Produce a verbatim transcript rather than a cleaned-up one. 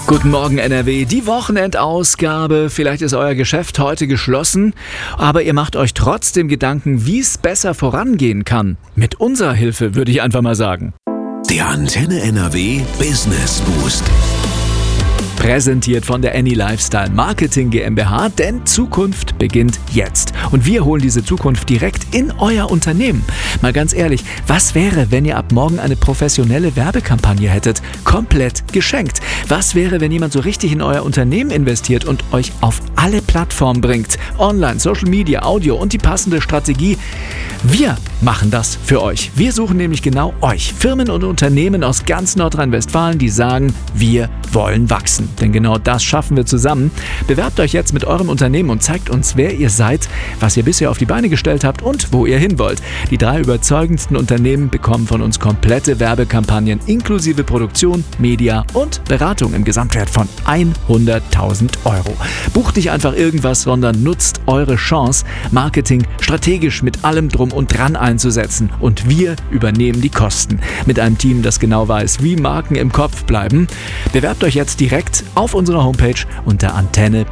Guten Morgen N R W, die Wochenendausgabe. Vielleicht ist euer Geschäft heute geschlossen, aber ihr macht euch trotzdem Gedanken, wie es besser vorangehen kann. Mit unserer Hilfe, würde ich einfach mal sagen. Der Antenne N R W Business Boost. Präsentiert von der Any Lifestyle Marketing GmbH, denn Zukunft beginnt jetzt. Und wir holen diese Zukunft direkt in euer Unternehmen. Mal ganz ehrlich, was wäre, wenn ihr ab morgen eine professionelle Werbekampagne hättet? Komplett geschenkt. Was wäre, wenn jemand so richtig in euer Unternehmen investiert und euch auf alle Plattformen bringt? Online, Social Media, Audio und die passende Strategie. Wir machen das für euch. Wir suchen nämlich genau euch. Firmen und Unternehmen aus ganz Nordrhein-Westfalen, die sagen, wir wollen wachsen. Denn genau das schaffen wir zusammen. Bewerbt euch jetzt mit eurem Unternehmen und zeigt uns, wer ihr seid, was ihr bisher auf die Beine gestellt habt und wo ihr hin wollt. Die drei überzeugendsten Unternehmen bekommen von uns komplette Werbekampagnen inklusive Produktion, Media und Beratung im Gesamtwert von hunderttausend Euro. Bucht nicht einfach irgendwas, sondern nutzt eure Chance, Marketing strategisch mit allem Drum und Dran einzusetzen. Und wir übernehmen die Kosten. Mit einem Team, das genau weiß, wie Marken im Kopf bleiben. Bewerbt euch jetzt direkt auf unserer Homepage unter antenne